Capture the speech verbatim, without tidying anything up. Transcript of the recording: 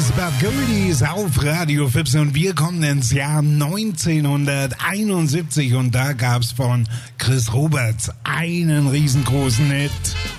But Goldies auf Radio Fips und wir kommen ins Jahr neunzehnhunderteinundsiebzig und da gab's von Chris Roberts einen riesengroßen Hit.